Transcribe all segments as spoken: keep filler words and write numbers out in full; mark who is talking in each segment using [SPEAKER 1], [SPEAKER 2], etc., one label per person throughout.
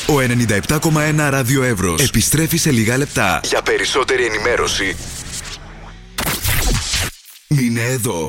[SPEAKER 1] Ο ενενήντα επτά κόμμα ένα Ράδιο Εύρος επιστρέφει σε λίγα λεπτά. Για περισσότερη ενημέρωση, μείνε εδώ.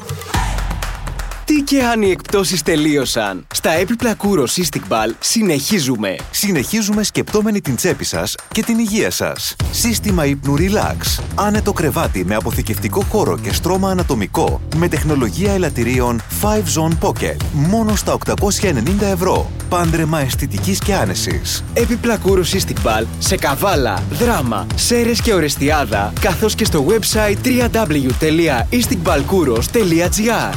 [SPEAKER 2] Τι και αν οι εκπτώσεις τελείωσαν. Στα έπιπλα Kouros Cystic Ball συνεχίζουμε.
[SPEAKER 3] Συνεχίζουμε σκεπτόμενοι την τσέπη σας και την υγεία σας. Σύστημα ύπνου Relax. Άνετο κρεβάτι με αποθηκευτικό χώρο και στρώμα ανατομικό. Με τεχνολογία ελαττηρίων φάιβ Zone Pocket. Μόνο στα οκτακόσια ενενήντα ευρώ. Πάντρεμα αισθητικής και άνεσης.
[SPEAKER 2] Έπιπλα Kouros Cystic Ball σε Καβάλα, Δράμα, Σέρρες και Ορεστιάδα. Καθώς και στο website double-u double-u double-u τελεία isticballkouros τελεία gr.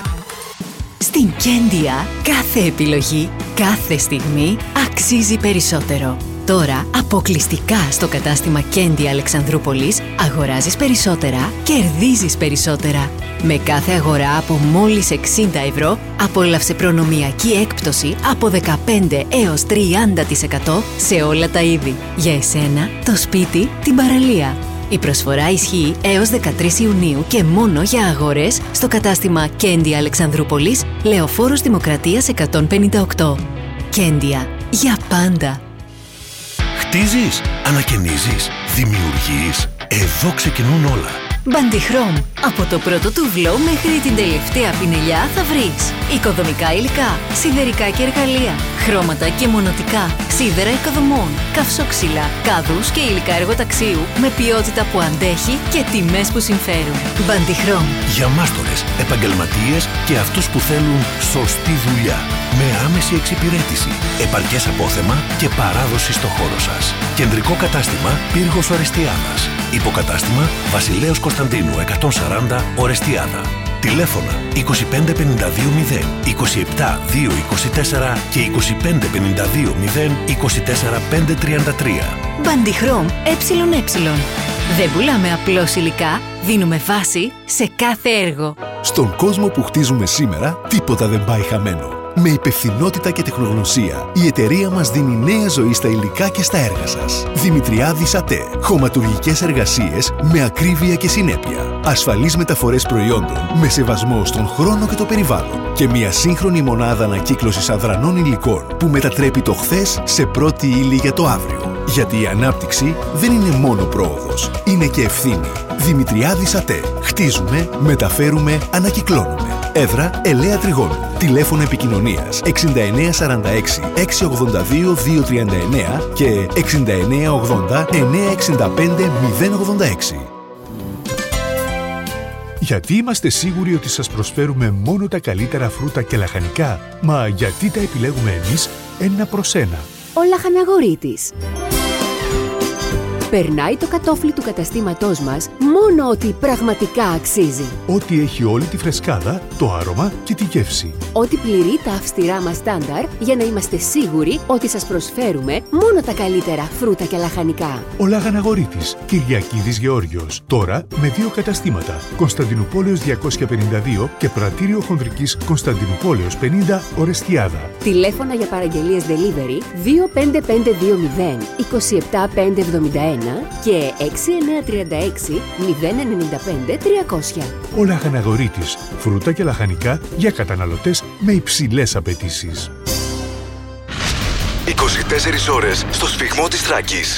[SPEAKER 4] Στην Κέντια, κάθε επιλογή, κάθε στιγμή αξίζει περισσότερο. Τώρα, αποκλειστικά στο κατάστημα Κέντια Αλεξανδρούπολης, αγοράζεις περισσότερα, κερδίζεις περισσότερα. Με κάθε αγορά από μόλις εξήντα ευρώ, απόλαυσε προνομιακή έκπτωση από δεκαπέντε έως τριάντα τοις εκατό σε όλα τα είδη. Για εσένα, το σπίτι, την παραλία. Η προσφορά ισχύει έως δεκατρείς Ιουνίου και μόνο για αγορές στο κατάστημα Κέντια Αλεξανδρούπολης, Λεωφόρος Δημοκρατίας εκατόν πενήντα οκτώ. Κέντια, για πάντα.
[SPEAKER 5] Χτίζεις, ανακαινίζεις, δημιουργείς. Εδώ ξεκινούν όλα.
[SPEAKER 4] Bandichrom. Από το πρώτο τουβλό μέχρι την τελευταία πινελιά θα βρεις οικοδομικά υλικά, σιδερικά και εργαλεία, χρώματα και μονοτικά, σίδερα οικοδομών, καυσόξυλα, κάδους και υλικά εργοταξίου με ποιότητα που αντέχει και τιμές που συμφέρουν. Bandichrom.
[SPEAKER 5] Για μάστορες, επαγγελματίες και αυτούς που θέλουν σωστή δουλειά. Με άμεση εξυπηρέτηση, επαρκές απόθεμα και παράδοση στο χώρο σας. Κεντρικό κατάστημα Πύργος Ορεστιάδας. Υποκατάστημα Βασιλέως Κωνσταντίνου εκατόν σαράντα Ορεστιάδα. Τηλέφωνα είκοσι πέντε πενήντα δύο μηδέν, είκοσι επτά δύο είκοσι τέσσερα και είκοσι πέντε πενήντα δύο μηδέν, είκοσι τέσσερα πέντε τριάντα τρία.
[SPEAKER 4] Bandichrom ΕΕ. Δεν πουλάμε απλώς υλικά, δίνουμε βάση σε κάθε έργο.
[SPEAKER 6] Στον κόσμο που χτίζουμε σήμερα, τίποτα δεν πάει χαμένο. Με υπευθυνότητα και τεχνογνωσία, η εταιρεία μας δίνει νέα ζωή στα υλικά και στα έργα σας. Δημητριάδης ΑΤΕ. Χωματουργικές εργασίες με ακρίβεια και συνέπεια. Ασφαλείς μεταφορές προϊόντων με σεβασμό στον χρόνο και το περιβάλλον. Και μια σύγχρονη μονάδα ανακύκλωσης αδρανών υλικών που μετατρέπει το χθες σε πρώτη ύλη για το αύριο. Γιατί η ανάπτυξη δεν είναι μόνο πρόοδος, είναι και ευθύνη. Δημητριάδης ΑΤΕ. Χτίζουμε, μεταφέρουμε, ανακυκλώνουμε. Έδρα Ελαία Τριγώνου. Τηλέφωνο επικοινωνίας εξήντα εννέα σαράντα έξι εξακόσια ογδόντα δύο διακόσια τριάντα εννέα και εξήντα εννέα ογδόντα εννέα εξήντα πέντε μηδέν ογδόντα έξι.
[SPEAKER 7] Γιατί είμαστε σίγουροι ότι σας προσφέρουμε μόνο τα καλύτερα φρούτα και λαχανικά? Μα γιατί τα επιλέγουμε εμείς ένα προς ένα?
[SPEAKER 8] Ο Λαχαναγορείτης. Περνάει το κατόφλι του καταστήματός μας μόνο ότι πραγματικά αξίζει.
[SPEAKER 7] Ό,τι έχει όλη τη φρεσκάδα, το άρωμα και τη γεύση.
[SPEAKER 8] Ό,τι πληρεί τα αυστηρά μας στάνταρ για να είμαστε σίγουροι ότι σας προσφέρουμε μόνο τα καλύτερα φρούτα και λαχανικά.
[SPEAKER 7] Ο Λαχαναγορείτης, Κυριακίδης Γεώργιος. Τώρα με δύο καταστήματα. Κωνσταντινούπολεως διακόσια πενήντα δύο και Πρατήριο Χονδρικής Κωνσταντινούπολεως πενήντα Ορεστιάδα.
[SPEAKER 8] Τηλέφωνα για παραγγελίες delivery δύο πέντε πέντε δύο μηδέν είκοσι επτά πεντακόσια εβδομήντα ένα και έξι εννέα τρία έξι μηδέν εννιά πέντε τριακόσια.
[SPEAKER 7] Ο Λαχαναγορείτης, φρούτα και λαχανικά για καταναλωτές με υψηλές απαιτήσεις.
[SPEAKER 1] είκοσι τέσσερις ώρες στο σφυγμό της Θράκης.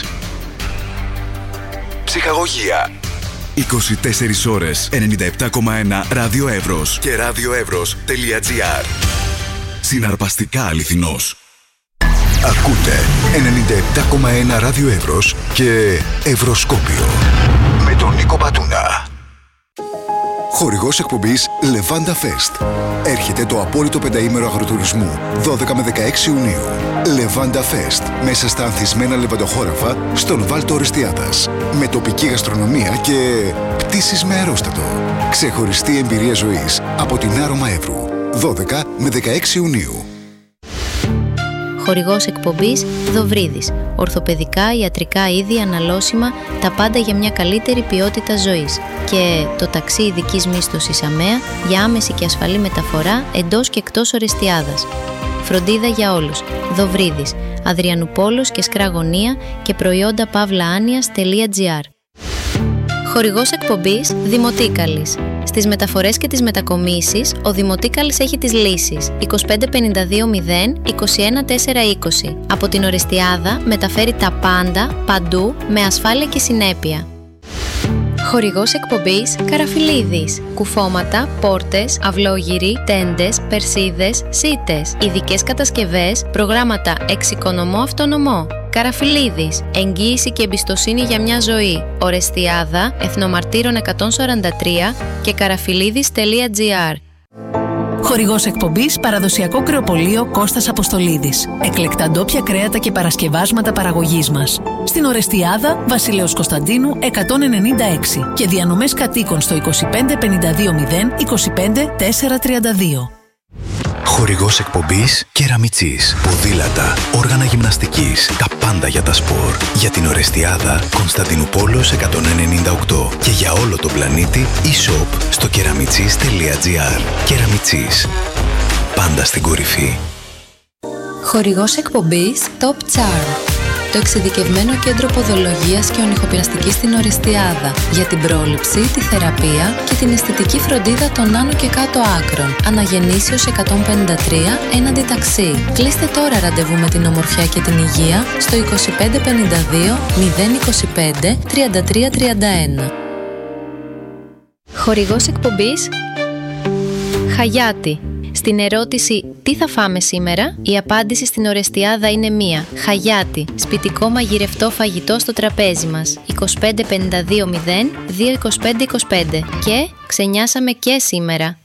[SPEAKER 1] Ψυχαγωγία. είκοσι τέσσερις ώρες ενενήντα επτά κόμμα ένα Ράδιο Εύρος και radioevros τελεία gr. Συναρπαστικά αληθινός. Ακούτε ενενήντα επτά κόμμα ένα Ράδιο Εύρος και Ευρωσκόπιο με τον Νίκο Πατούνα. Χορηγός εκπομπής Levanda Fest. Έρχεται το απόλυτο πενταήμερο αγροτουρισμού δώδεκα με δεκαέξι Ιουνίου. Levanda Fest. Μέσα στα ανθισμένα λεβαντοχώραφα στον Βάλτο Ορεστιάδας. Με τοπική γαστρονομία και πτήσεις με αερόστατο. Ξεχωριστή εμπειρία ζωής από την Άρωμα Εύρου. δώδεκα με δεκαέξι Ιουνίου.
[SPEAKER 9] Χορηγός εκπομπής Δοβρίδης. Ορθοπαιδικά, ιατρικά είδη, αναλώσιμα, τα πάντα για μια καλύτερη ποιότητα ζωής. Και το ταξί ειδικής μίσθωσης ΑΜΕΑ για άμεση και ασφαλή μεταφορά εντός και εκτός Ορεστιάδας. Φροντίδα για όλους. Δοβρίδης. Αδριανουπόλος και Σκραγωνία και προϊόντα παύλα άνοιας τελεία τζι άρ. Χορηγός εκπομπής Δημοτίκαλης. Στις μεταφορές και τις μετακομίσεις, ο Δημοτίκαλης έχει τις λύσεις είκοσι πέντε πενήντα δύο μηδέν είκοσι ένα τέσσερα είκοσι. Από την Ορεστιάδα μεταφέρει τα πάντα, παντού, με ασφάλεια και συνέπεια. Χορηγός εκπομπής Καραφιλίδης. Κουφώματα, πόρτες, αυλόγυροι, τέντες, περσίδες, σίτες. Ειδικές κατασκευές, προγράμματα εξοικονομώ αυτονομώ. Καραφιλίδης. Εγγύηση και εμπιστοσύνη για μια ζωή. Ορεστιάδα, Εθνομαρτύρων εκατόν σαράντα τρία και καραφιλίδης τελεία τζι άρ.
[SPEAKER 10] Χορηγός εκπομπής παραδοσιακό κρεοπωλείο Κώστας Αποστολίδης. Εκλεκτά ντόπια κρέατα και παρασκευάσματα παραγωγής μας. Στην Ορεστιάδα, Βασιλέως Κωνσταντίνου εκατόν ενενήντα έξι και διανομές κατοίκων στο είκοσι πέντε πενήντα δύο μηδέν είκοσι πέντε τέσσερα τριάντα δύο.
[SPEAKER 5] Χορηγός εκπομπής Κεραμιτσής. Ποδήλατα, όργανα γυμναστικής, τα πάντα για τα σπορ. Για την Ορεστιάδα, Κωνσταντινούπολεως εκατόν ενενήντα οκτώ και για όλο τον πλανήτη e-shop στο κεραμιτσής τελεία τζι άρ. Κεραμιτσής. Πάντα στην κορυφή.
[SPEAKER 11] Χορηγός εκπομπής Top Charm. Το εξειδικευμένο κέντρο ποδολογίας και ονυχοπλαστικής στην Ορεστιάδα για την πρόληψη, τη θεραπεία και την αισθητική φροντίδα των άνω και κάτω άκρων. Αναγεννήσεως εκατόν πενήντα τρία έναντι ταξί. Κλείστε τώρα ραντεβού με την ομορφιά και την υγεία στο είκοσι πέντε πενήντα δύο μηδέν είκοσι πέντε τριάντα τρία τριάντα ένα.
[SPEAKER 9] Χορηγός εκπομπής Χαγιάτι. Στην ερώτηση «Τι θα φάμε σήμερα?» η απάντηση στην Ορεστιάδα είναι μία. Χαγιάτι. Σπιτικό μαγειρευτό φαγητό στο τραπέζι μας. είκοσι πέντε πενήντα δύο μηδέν δύο είκοσι πέντε είκοσι πέντε. Και ξενιάσαμε και σήμερα.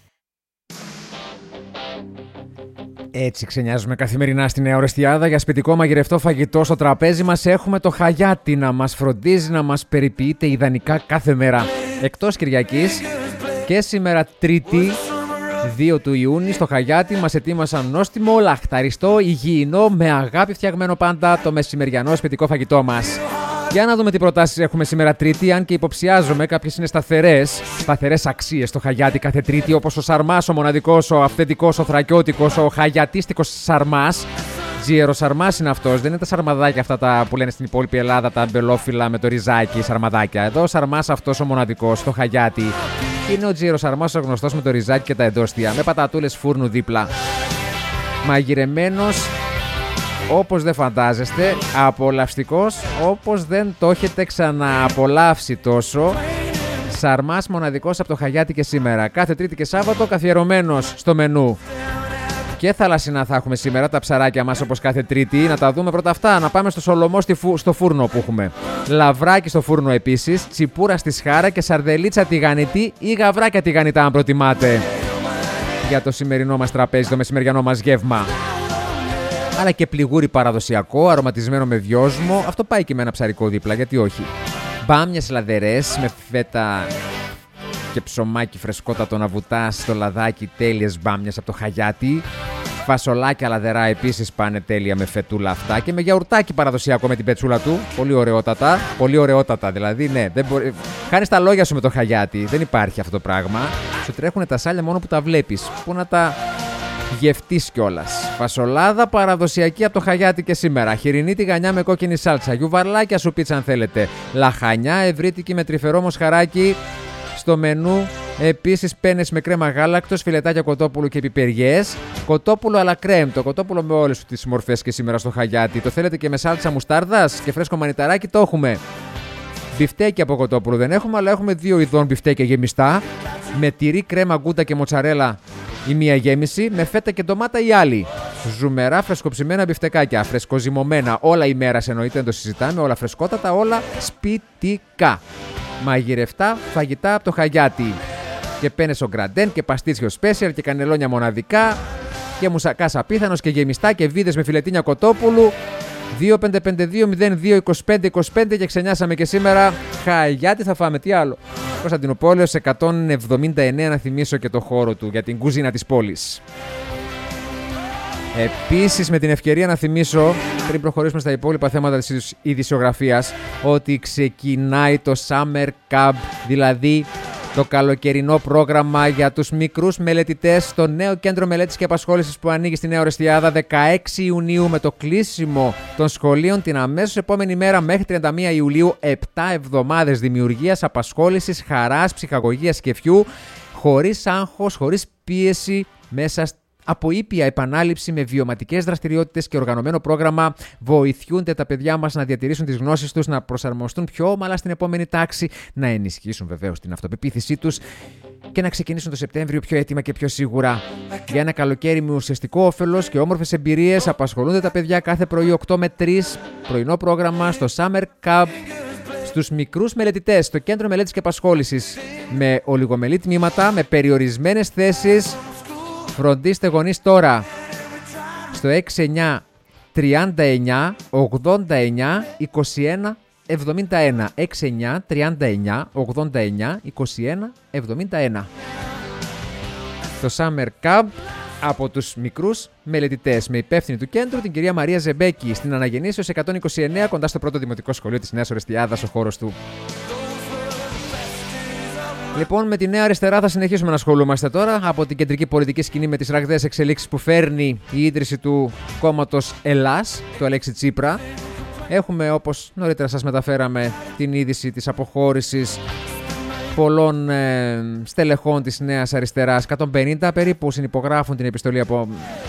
[SPEAKER 12] Έτσι ξενιάζουμε καθημερινά στην Νέα Ορεστιάδα για σπιτικό μαγειρευτό φαγητό στο τραπέζι μας. Έχουμε το Χαγιάτι να μας φροντίζει, να μας περιποιείται ιδανικά κάθε μέρα. Εκτός Κυριακής και σήμερα Τρίτη, δύο του Ιούνιου, στο Χαγιάτι μας ετοίμασαν νόστιμο, λαχταριστό, υγιεινό, με αγάπη φτιαγμένο πάντα το μεσημεριανό σπιτικό φαγητό μας. Για να δούμε τι προτάσεις έχουμε σήμερα Τρίτη, αν και υποψιάζομαι κάποιες είναι σταθερές, σταθερές αξίες στο Χαγιάτι κάθε Τρίτη, όπως ο σαρμάς, ο μοναδικός, ο αυθεντικός, ο θρακιώτικος, ο χαγιατίστικος σαρμάς. Τζίερο σαρμάς είναι αυτός, δεν είναι τα σαρμαδάκια αυτά τα που λένε στην υπόλοιπη Ελλάδα, τα μπελόφυλλα με το ριζάκι, σαρμαδάκια. Εδώ ο σαρμάς αυτός ο μοναδικός, το Χαγιάτι. Είναι ο τζίερο σαρμάς ο γνωστός με το ριζάκι και τα εντόστια, με πατατούλες φούρνου δίπλα. Μαγειρεμένος όπως δεν φαντάζεστε, απολαυστικός όπως δεν το έχετε ξανααπολαύσει τόσο. Σαρμάς μοναδικός από το Χαγιάτι και σήμερα. Κάθε Τρίτη και Σάββατο καθιερωμένος στο μενού. Και θαλασσινά θα έχουμε σήμερα τα ψαράκια μας όπως κάθε Τρίτη. Να τα δούμε πρώτα αυτά. Να πάμε στο σολομό στο φούρνο που έχουμε. Λαβράκι στο φούρνο επίσης. Τσιπούρα στη σχάρα και σαρδελίτσα τηγανιτή ή γαβράκια τηγανιτά αν προτιμάτε. Για το σημερινό μας τραπέζι, το μεσημεριανό μας γεύμα. Αλλά και πληγούρι παραδοσιακό, αρωματισμένο με δυόσμο. Αυτό πάει και με ένα ψαρικό δίπλα, γιατί όχι. Μπάμιες λαδερές με φέτα και ψωμάκι φρεσκότατο να βουτάς στο λαδάκι, τέλειες μπάμιες από το Χαγιάτι. Φασολάκια λαδερά επίσης πάνε τέλεια με φετούλα αυτά και με γιαουρτάκι παραδοσιακό με την πετσούλα του. Πολύ ωραιότατα. Πολύ ωραιότατα δηλαδή, ναι. Δεν μπορεί... Χάνεις τα λόγια σου με το Χαγιάτι. Δεν υπάρχει αυτό το πράγμα. Σου τρέχουν τα σάλια μόνο που τα βλέπεις. Πού να τα γευτείς κιόλας. Φασολάδα παραδοσιακή από το Χαγιάτι και σήμερα. Χοιρινή τηγανιά με κόκκινη σάλτσα. Γιουβαρλάκια σου πίτσα αν θέλετε. Λαχανιά ευρύτικη με τρυφερό μοσχαράκι. Στο μενού επίσης πένες με κρέμα γάλακτος, φιλετάκια κοτόπουλου και πιπεριές. Κοτόπουλο αλλά κρέμ. Το κοτόπουλο με όλες τις μορφές και σήμερα στο Χαγιάτι. Το θέλετε και με σάλτσα μουστάρδας και φρέσκο μανιταράκι, το έχουμε. Μπιφτέκι από κοτόπουλο δεν έχουμε, αλλά έχουμε δύο ειδών μπιφτέκια γεμιστά. Με τυρί, κρέμα, γκούτα και μοτσαρέλα η μία γέμιση, με φέτα και ντομάτα η άλλη. Ζουμερά φρεσκοψημένα μπιφτεκάκια, φρεσκοζυμωμένα, όλα ημέρας εννοείται, δεν το συζητάμε, όλα φρεσκότατα, όλα σπιτικά. Μαγειρευτά φαγητά από το Χαγιάτι. Και πένες ο γκραντέν και παστίτσιο σπέσιαλ και κανελόνια μοναδικά και μουσακάς απίθανος και γεμιστά και βίδες με φιλετίνια κοτόπουλου. δύο πέντε πέντε δύο μηδέν δύο είκοσι πέντε είκοσι πέντε και ξενιάσαμε και σήμερα. Χαγιάτι θα φάμε, τι άλλο. Κωνσταντινούπολεως εκατόν εβδομήντα εννέα, να θυμίσω και το χώρο του για την κουζίνα της πόλης. Επίσης με την ευκαιρία να θυμίσω, πριν προχωρήσουμε στα υπόλοιπα θέματα της ειδησιογραφίας, ότι ξεκινάει το Summer Camp, δηλαδή το καλοκαιρινό πρόγραμμα για τους μικρούς μελετητές στο νέο κέντρο μελέτης και απασχόλησης που ανοίγει στη Νέα Ορεστιάδα δεκαέξι Ιουνίου με το κλείσιμο των σχολείων την αμέσως επόμενη μέρα μέχρι τριάντα μία Ιουλίου. επτά εβδομάδες δημιουργίας, απασχόλησης, χαράς, ψυχαγωγίας και φιού. χωρίς άγχος, χωρίς πίεση, μέσα από ήπια επανάληψη με βιωματικές δραστηριότητες και οργανωμένο πρόγραμμα, βοηθούνται τα παιδιά μας να διατηρήσουν τις γνώσεις τους, να προσαρμοστούν πιο όμαλα στην επόμενη τάξη, να ενισχύσουν βεβαίως την αυτοπεποίθησή τους και να ξεκινήσουν το Σεπτέμβριο πιο έτοιμα και πιο σίγουρα. Για ένα καλοκαίρι με ουσιαστικό όφελος και όμορφες εμπειρίες, απασχολούνται τα παιδιά κάθε πρωί οκτώ με τρεις, πρωινό πρόγραμμα στο Summer Camp, στους μικρούς μελετητές, στο Κέντρο Μελέτης και Απασχόλησης, με ολιγομελή τμήματα, με περιορισμένες θέσεις. Φροντίστε γονείς τώρα στο έξι εννιά τριάντα εννιά ογδόντα εννιά είκοσι ένα εβδομήντα ένα. έξι εννιά τριάντα εννιά ογδόντα εννιά είκοσι ένα εβδομήντα ένα. Το Summer Camp από τους μικρούς μελετητές, με υπεύθυνη του κέντρου την κυρία Μαρία Ζεμπέκη, στην Αναγεννήσεως εκατόν είκοσι εννέα, κοντά στο πρώτο δημοτικό σχολείο της Νέας Ορεστιάδας, ο χώρος του. Λοιπόν, με τη Νέα Αριστερά θα συνεχίσουμε να ασχολούμαστε τώρα από την κεντρική πολιτική σκηνή, με τις ραγδαίες εξελίξεις που φέρνει η ίδρυση του κόμματος Ελλάς, του Αλέξη Τσίπρα. Έχουμε, όπως νωρίτερα σας μεταφέραμε, την είδηση της αποχώρησης πολλών ε, στελεχών της Νέας Αριστεράς. εκατόν πενήντα περίπου συνυπογράφουν την επιστολή από,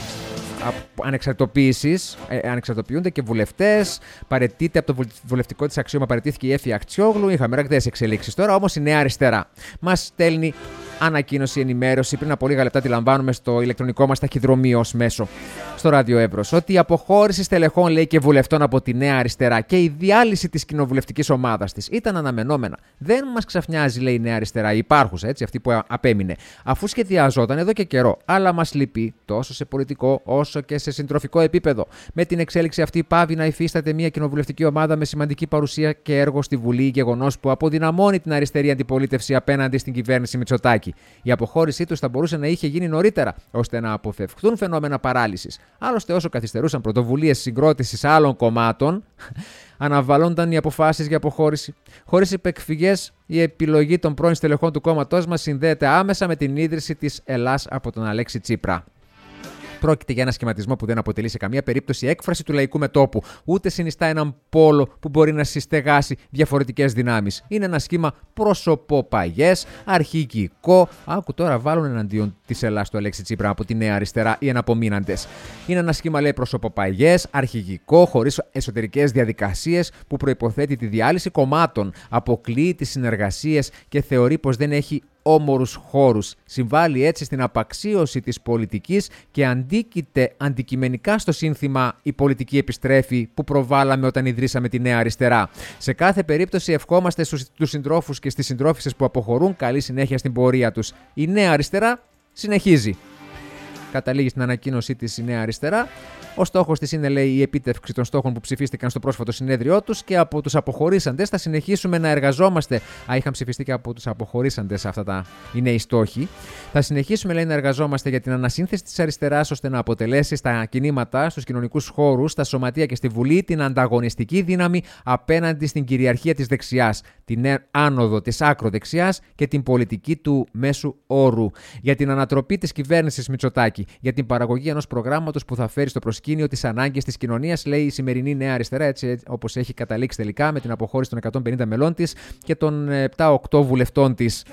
[SPEAKER 12] από ανεξαρτητοποίησης, ε, ανεξαρτητοποιούνται και βουλευτές. Παραιτείται από το βουλευτικό της αξίωμα, παραιτήθηκε η Έφη Αχτσιόγλου. Είχαμε ραγδαίες εξελίξεις. Τώρα όμως η Νέα Αριστερά μας στέλνει ανακοίνωση, ενημέρωση. Πριν από λίγα λεπτά τη λαμβάνουμε στο ηλεκτρονικό μας ταχυδρομείο ως μέσο, στο Ράδιο Εύρος, ότι η αποχώρηση στελεχών, λέει, και βουλευτών από τη Νέα Αριστερά και η διάλυση της κοινοβουλευτικής ομάδας της ήταν αναμενόμενα. Δεν μας ξαφνιάζει, λέει, η Νέα Αριστερά, η υπάρχουσα, έτσι, αυτή που απέμεινε, αφού σχεδιαζόταν εδώ και καιρό. Αλλά μας λυπεί τόσο σε πολιτικό όσο και σε συντροφικό επίπεδο. Με την εξέλιξη αυτή πάβει να υφίσταται μια κοινοβουλευτική ομάδα με σημαντική παρουσία και έργο στη Βουλή, γεγονός που αποδυναμώνει την αριστερή αντιπολίτευση απέναντι στην κυβέρνηση Μητσοτάκη. Η αποχώρησή τους θα μπορούσε να είχε γίνει νωρίτερα, ώστε να αποφευχθούν φαινόμενα παράλυσης. Άλλωστε, όσο καθυστερούσαν πρωτοβουλίες συγκρότησης άλλων κομμάτων, αναβαλλόνταν οι αποφάσεις για αποχώρηση. Χωρίς υπεκφυγές, η επιλογή των πρώην στελεχών του κόμματός μας συνδέεται άμεσα με την ίδρυση της Ελλάς από τον Αλέξη Τσίπρα. Πρόκειται για ένα σχηματισμό που δεν αποτελεί σε καμία περίπτωση έκφραση του λαϊκού μετώπου, ούτε συνιστά έναν πόλο που μπορεί να συστεγάσει διαφορετικές δυνάμεις. Είναι ένα σχήμα προσωποπαγές, αρχηγικό. Άκου τώρα, βάλουν εναντίον της Ελλάς του Αλέξη Τσίπρα από τη Νέα Αριστερά οι εναπομείναντες. Είναι ένα σχήμα, λέει, προσωποπαγές, αρχηγικό, χωρίς εσωτερικές διαδικασίες, που προϋποθέτει τη διάλυση κομμάτων, αποκλείει τις συνεργασίες και θεωρεί πως δεν έχει όμορους χώρους. Συμβάλλει έτσι στην απαξίωση της πολιτικής και αντίκειται αντικειμενικά στο σύνθημα «Η πολιτική επιστρέφει» που προβάλαμε όταν ιδρύσαμε τη Νέα Αριστερά. Σε κάθε περίπτωση ευχόμαστε στους συντρόφους και στις συντρόφισσες που αποχωρούν καλή συνέχεια στην πορεία τους. Η Νέα Αριστερά συνεχίζει. Καταλήγει στην ανακοίνωσή της η Νέα Αριστερά. Ο στόχος της είναι, λέει, η επίτευξη των στόχων που ψηφίστηκαν στο πρόσφατο συνέδριό τους, και από τους αποχωρήσαντες θα συνεχίσουμε να εργαζόμαστε. Α, είχαν ψηφιστεί και από τους αποχωρήσαντες αυτά τα οι νέοι στόχοι. Θα συνεχίσουμε, λέει, να εργαζόμαστε για την ανασύνθεση της αριστεράς, ώστε να αποτελέσει στα κινήματα, στους κοινωνικούς χώρους, στα σωματεία και στη Βουλή την ανταγωνιστική δύναμη απέναντι στην κυριαρχία της δεξιάς, την άνοδο της άκροδεξιάς και την πολιτική του μέσου όρου. Για την ανατροπή της κυβέρνησης Μητσοτάκη, για την παραγωγή ενός προγράμματος που θα φέρει στο προσκήνιο τις ανάγκες της κοινωνίας, λέει η σημερινή Νέα Αριστερά, έτσι όπως έχει καταλήξει τελικά με την αποχώρηση των εκατόν πενήντα μελών της και των επτά οκτώ βουλευτών της,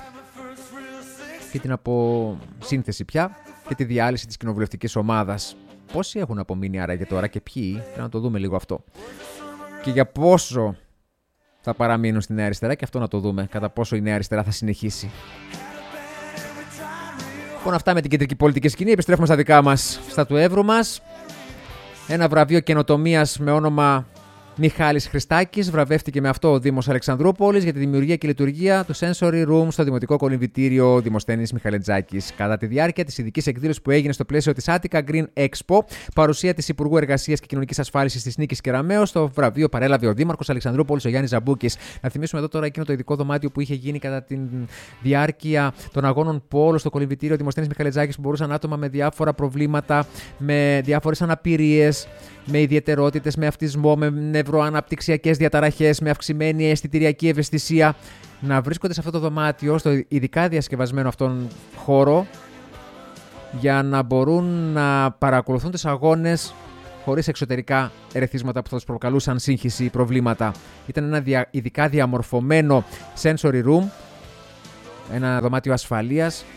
[SPEAKER 12] και την αποσύνθεση πια και τη διάλυση της κοινοβουλευτικής ομάδας. Πόσοι έχουν απομείνει άραγε τώρα και ποιοι, πρέπει να το δούμε λίγο αυτό. Και για πόσο θα παραμείνουν στη Νέα Αριστερά, και αυτό να το δούμε, κατά πόσο η Νέα Αριστερά θα συνεχίσει. Λοιπόν, αυτά με την κεντρική πολιτική σκηνή. Επιστρέφουμε στα δικά μας, στα του Εύρου μας. Ένα βραβείο καινοτομίας με όνομα Μιχάλης Χριστάκης βραβεύτηκε με αυτό ο Δήμος Αλεξανδρούπολης για τη δημιουργία και λειτουργία του Sensory Room στο Δημοτικό Κολυμβητήριο Δημοσθένης Μιχαλετζάκης. Κατά τη διάρκεια της ειδικής εκδήλωσης που έγινε στο πλαίσιο της Attica Green Expo, παρουσία της Υπουργού Εργασίας και Κοινωνικής Ασφάλισης της Νίκης Κεραμέως, το βραβείο παρέλαβε ο Δήμαρχος Αλεξανδρούπολης, ο Γιάννης Ζαμπούκης. Να θυμίσουμε εδώ τώρα εκείνο το ειδικό δωμάτιο που είχε γίνει κατά τη διάρκεια των αγώνων Πόλο στο Κολυμβητήριο Δημοσθένης Μιχαλετζάκης, που μπορούσαν άτομα με διάφορα προβλήματα, με διάφορες αναπηρίες, με ιδιαιτερότητες, με αυτισμό, με νευροαναπτυξιακές διαταραχές, με αυξημένη αισθητηριακή ευαισθησία, να βρίσκονται σε αυτό το δωμάτιο, στο ειδικά διασκευασμένο αυτόν χώρο, για να μπορούν να παρακολουθούν τους αγώνες χωρίς εξωτερικά ερεθίσματα που θα τους προκαλούσαν σύγχυση ή προβλήματα. Ήταν ένα δια, ειδικά διαμορφωμένο sensory room, ένα δωμάτιο ασφαλείας,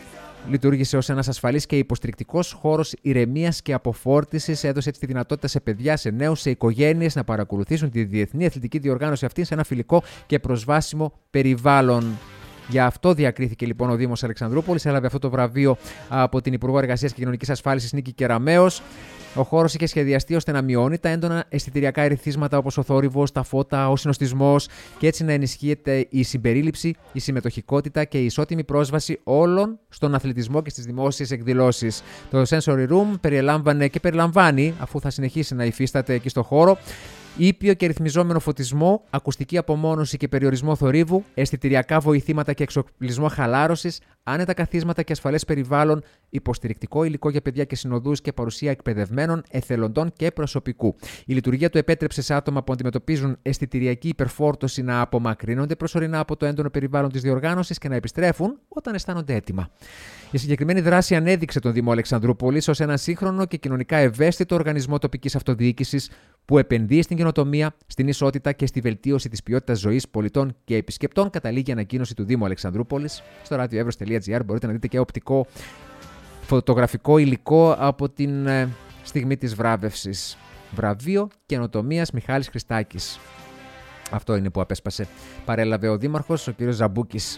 [SPEAKER 12] λειτουργήσε ως ένας ασφαλής και υποστηρικτικός χώρος ηρεμίας και αποφόρτισης. Έδωσε έτσι τη δυνατότητα σε παιδιά, σε νέους, σε οικογένειες να παρακολουθήσουν τη διεθνή αθλητική διοργάνωση αυτή σε ένα φιλικό και προσβάσιμο περιβάλλον. Γι' αυτό διακρίθηκε λοιπόν ο Δήμος Αλεξανδρούπολης. Έλαβε αυτό το βραβείο από την Υπουργό Εργασίας και Κοινωνικής Ασφάλισης Νίκη Κεραμέως. Ο χώρος είχε σχεδιαστεί ώστε να μειώνει τα έντονα αισθητηριακά ερεθίσματα όπως ο θόρυβος, τα φώτα, ο συνοστισμός και έτσι να ενισχύεται η συμπερίληψη, η συμμετοχικότητα και η ισότιμη πρόσβαση όλων στον αθλητισμό και στις δημόσιες εκδηλώσεις. Το Sensory Room περιέλαμβανε και περιλαμβάνει, αφού θα συνεχίσει να υφίσταται εκεί στο χώρο, ήπιο και ρυθμιζόμενο φωτισμό, ακουστική απομόνωση και περιορισμό θορύβου, αισθητηριακά βοηθήματα και εξοπλισμό χαλάρωσης, άνετα καθίσματα και ασφαλές περιβάλλον, υποστηρικτικό υλικό για παιδιά και συνοδούς και παρουσία εκπαιδευμένων, εθελοντών και προσωπικού. Η λειτουργία του επέτρεψε σε άτομα που αντιμετωπίζουν αισθητηριακή υπερφόρτωση να απομακρύνονται προσωρινά από το έντονο περιβάλλον της διοργάνωσης και να επιστρέφουν όταν αισθάνονται έτοιμα. Η συγκεκριμένη δράση ανέδειξε τον Δήμο Αλεξανδρούπολης ως ένα σύγχρονο και κοινωνικά ευαίσθητο οργανισμό τοπικής αυτοδιοίκησης που επενδύει στην καινοτομία, στην ισότητα και στη βελτίωση της ποιότητας ζωής πολιτών και επισκεπτών, καταλήγει η ανακοίνωση του Δήμου Αλεξανδρούπολης. Στο radioevros τελεία gr μπορείτε να δείτε και οπτικό φωτογραφικό υλικό από την ε, στιγμή της βράβευσης. Βραβείο καινοτομίας Μιχάλης Χριστάκης. Αυτό είναι που απέσπασε. Παρέλαβε ο Δήμαρχος, ο κ. Ζαμπούκης.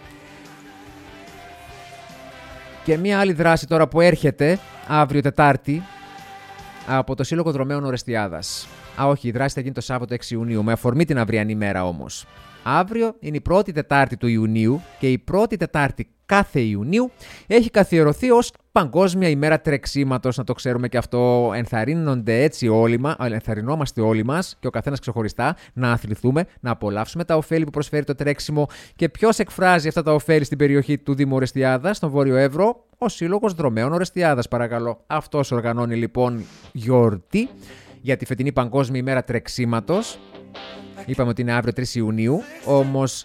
[SPEAKER 12] Και μία άλλη δράση τώρα που έρχεται αύριο Τετάρτη από το Σύλλογο Δρομέων Ορεστιάδας. Α, όχι, η δράση θα γίνει το Σάββατο έξι Ιουνίου, με αφορμή την αυριανή μέρα όμως. Αύριο είναι η πρώτη Τετάρτη του Ιουνίου και η πρώτη Τετάρτη κάθε Ιουνίου έχει καθιερωθεί ως Παγκόσμια ημέρα τρεξίματος, να το ξέρουμε και αυτό. Ενθαρρύνονται έτσι όλοι μας, ενθαρρυνόμαστε όλοι μας και ο καθένας ξεχωριστά να αθληθούμε, να απολαύσουμε τα ωφέλη που προσφέρει το τρέξιμο. Και ποιος εκφράζει αυτά τα ωφέλη στην περιοχή του Δήμου Ορεστιάδας, στον Βόρειο Εύρο? Ο Σύλλογος Δρομέων Ορεστιάδας, παρακαλώ. Αυτός οργανώνει λοιπόν γιορτή για τη φετινή Παγκόσμια ημέρα τρεξίματος. Είπαμε ότι είναι αύριο τρεις Ιουνίου, όμως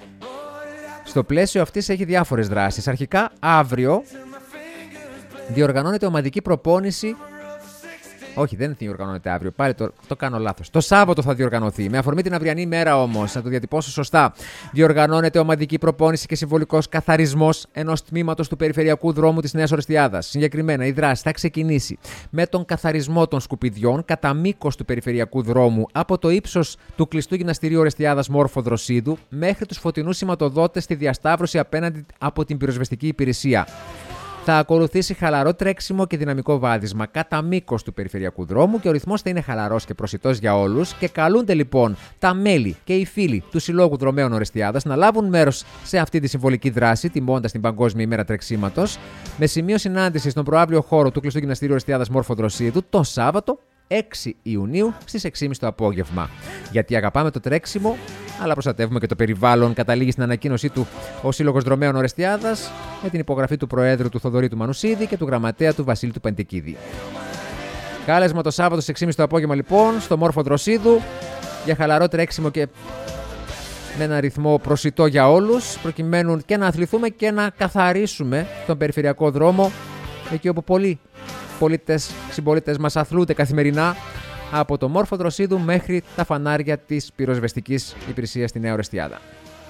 [SPEAKER 12] στο πλαίσιο αυτής έχει διάφορες δράσεις. Αρχικά αύριο διοργανώνεται ομαδική προπόνηση. Όχι, δεν διοργανώνεται αύριο. Πάλι το, το κάνω λάθος. Το Σάββατο θα διοργανωθεί. Με αφορμή την αυριανή ημέρα όμως, να το διατυπώσω σωστά. Διοργανώνεται ομαδική προπόνηση και συμβολικός καθαρισμός ενός τμήματος του περιφερειακού δρόμου της Νέας Ορεστιάδας. Συγκεκριμένα, η δράση θα ξεκινήσει με τον καθαρισμό των σκουπιδιών κατά μήκος του περιφερειακού δρόμου από το ύψος του κλειστού γυμναστηρίου Ορεστιάδας Μόρφο Δροσίδου μέχρι τους φωτεινούς σηματοδότες στη διασταύρωση απέναντι από την πυροσβεστική υπηρεσία. Θα ακολουθήσει χαλαρό τρέξιμο και δυναμικό βάδισμα κατά μήκος του περιφερειακού δρόμου και ο ρυθμός θα είναι χαλαρός και προσιτός για όλους. Και καλούνται λοιπόν τα μέλη και οι φίλοι του Συλλόγου Δρομέων Ορεστιάδας να λάβουν μέρος σε αυτή τη συμβολική δράση, τιμώντας την Παγκόσμια ημέρα τρεξίματος, με σημείο συνάντηση στον προαύλιο χώρο του κλειστού γυμναστηρίου Ορεστιάδας Μόρφο Δροσίδου το Σάββατο έξι Ιουνίου στις έξι και μισή το απόγευμα. Γιατί αγαπάμε το τρέξιμο, αλλά προστατεύουμε και το περιβάλλον, καταλήγει στην ανακοίνωσή του ο Σύλλογος Δρομέων Ορεστιάδας με την υπογραφή του Προέδρου του Θοδωρή του Μανουσίδη και του Γραμματέα του Βασίλη του Παντεκίδη. Κάλεσμα το Σάββατο στις έξι και μισή το απόγευμα λοιπόν στο Μόρφο Δροσίδου για χαλαρό τρέξιμο και με ένα ρυθμό προσιτό για όλους, προκειμένου και να αθληθούμε και να καθαρίσουμε τον περιφερειακό δρόμο εκεί όπου πολλοί πολίτες, συμπολίτες μας αθλούνται καθημερινά, από το Μόρφο Δροσίδου μέχρι τα φανάρια της πυροσβεστικής υπηρεσίας στη Νέα Ορεστιάδα.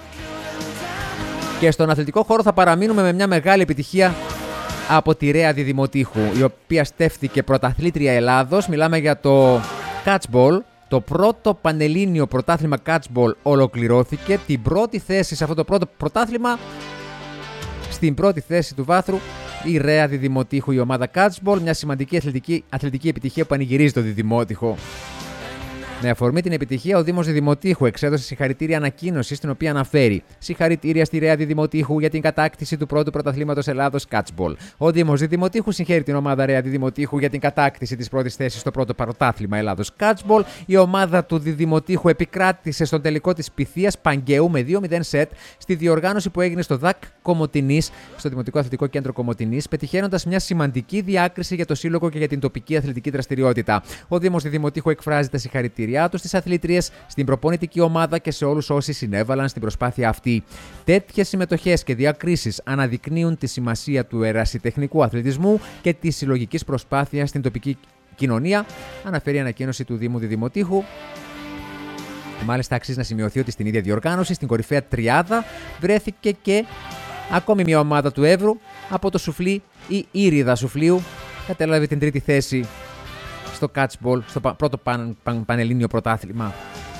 [SPEAKER 12] Και στον αθλητικό χώρο θα παραμείνουμε με μια μεγάλη επιτυχία από τη Ρέα Διδημοτήχου, η οποία στέφθηκε πρωταθλήτρια Ελλάδος. Μιλάμε για το Catchball. Το πρώτο πανελλήνιο πρωτάθλημα Catchball ολοκληρώθηκε. Την πρώτη θέση σε αυτό το πρώτο πρωτάθλημα, στην πρώτη θέση του βάθρου, η Ρέα Διδημοτήχου, η ομάδα Catchball, μια σημαντική αθλητική, αθλητική επιτυχία που πανηγυρίζει το Διδημότυχο. Με αφορμή την επιτυχία, ο Δήμος Διδημοτήχου εξέδωσε συγχαρητήρια ανακοίνωση, στην οποία αναφέρει: συγχαρητήρια στη Ρέα Διδημοτήχου για την κατάκτηση του πρώτου πρωταθλήματος Ελλάδος Catchball. Ο Δήμος Διδημοτήχου συγχαίρει την ομάδα Ρέα Διδημοτήχου για την κατάκτηση της πρώτης θέσης στο πρώτο πρωτάθλημα Ελλάδος Catchball. Η ομάδα του Διδημοτήχου επικράτησε στον τελικό της Πυθίας Παγκαίου με δύο μηδέν σετ στη διοργάνωση που έγινε στο ΔΑΚ Κομοτηνής, στο Δημοτικό Αθλητικό Κέντρο Κομοτηνής, πετυχαίνοντας μια σημαντική διάκριση για το σύλλογο και για την τοπική αθλητική δραστηριότητα. Ο Δήμος Διδημοτήχου εκφράζει τα συγχαρητήριά του στις αθλήτριες, στην προπονητική ομάδα και σε όλους όσοι συνέβαλαν στην προσπάθεια αυτή. Τέτοιες συμμετοχές και διακρίσεις αναδεικνύουν τη σημασία του ερασιτεχνικού αθλητισμού και της συλλογικής προσπάθειας στην τοπική κοινωνία, αναφέρει η ανακοίνωση του Δήμου Διδημοτήχου. Μάλιστα, αξίζει να σημειωθεί ότι στην ίδια διοργάνωση, στην κορυφαία τριάδα, βρέθηκε και ακόμη μια ομάδα του Εύρου, Από το σουφλί, η Ήριδα Σουφλίου κατέλαβε την τρίτη θέση στο catchball, στο πρώτο παν, παν, πανελλήνιο πρωτάθλημα.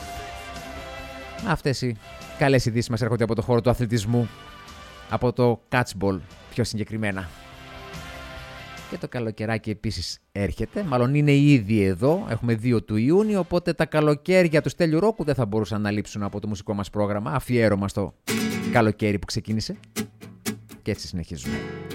[SPEAKER 12] Αυτές οι καλές ειδήσεις μας έρχονται από το χώρο του αθλητισμού, από το catchball πιο συγκεκριμένα. Και το καλοκαιράκι επίσης έρχεται, μάλλον είναι ήδη εδώ, έχουμε δύο του Ιούνιου, οπότε τα καλοκαίρια του Στέλιου Ρόκου δεν θα μπορούσαν να λείψουν από το μουσικό μας πρόγραμμα, αφιέρωμα στο καλοκαίρι που ξεκίνησε. Και έτσι συνεχίζουμε.